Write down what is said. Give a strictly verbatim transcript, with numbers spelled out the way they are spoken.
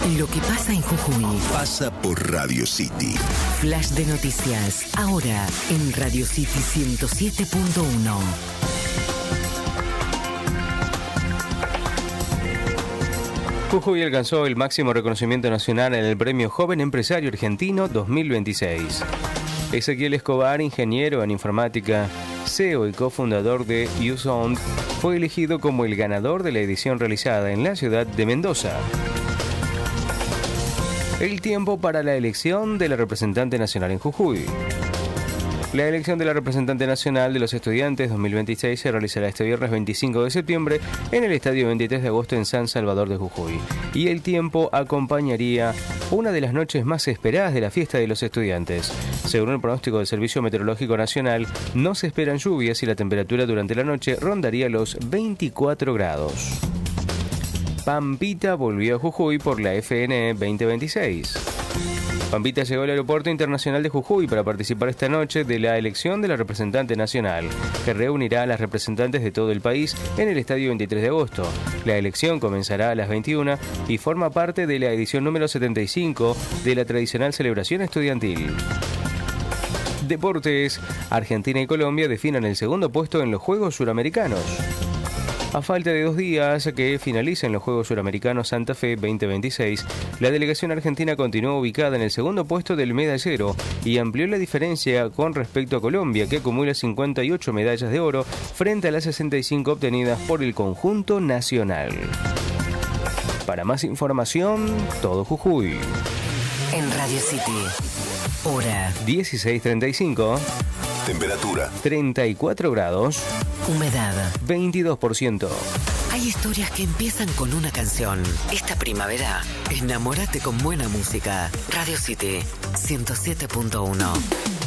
Lo que pasa en Jujuy pasa por Radio City. Flash de noticias, ahora en Radio City ciento siete punto uno. Jujuy alcanzó el máximo reconocimiento nacional en el Premio Joven Empresario Argentino dos mil veintiséis. Ezequiel Escobar, ingeniero en informática, C E O y cofundador de Usound, fue elegido como el ganador de la edición realizada en la ciudad de Mendoza. El tiempo para la elección de la representante nacional en Jujuy. La elección de la representante nacional de los estudiantes dos mil veintiséis se realizará este viernes veinticinco de septiembre en el estadio veintitrés de agosto en San Salvador de Jujuy. Y el tiempo acompañaría una de las noches más esperadas de la fiesta de los estudiantes. Según el pronóstico del Servicio Meteorológico Nacional, no se esperan lluvias y la temperatura durante la noche rondaría los veinticuatro grados. Pampita volvió a Jujuy por la F N E veinte veintiséis. Pampita llegó al Aeropuerto Internacional de Jujuy para participar esta noche de la elección de la representante nacional, que reunirá a las representantes de todo el país en el Estadio veintitrés de agosto. La elección comenzará a las veintiuna y forma parte de la edición número setenta y cinco de la tradicional celebración estudiantil. Deportes. Argentina y Colombia definen el segundo puesto en los Juegos Suramericanos. A falta de dos días que finalicen los Juegos Suramericanos Santa Fe veinte veintiséis, la delegación argentina continuó ubicada en el segundo puesto del medallero y amplió la diferencia con respecto a Colombia, que acumula cincuenta y ocho medallas de oro frente a las sesenta y cinco obtenidas por el conjunto nacional. Para más información, todo Jujuy. En Radio City, hora dieciséis treinta y cinco. Temperatura treinta y cuatro grados. Humedad veintidós por ciento. Hay historias que empiezan con una canción. Esta primavera, enamórate con buena música. Radio City ciento siete punto uno.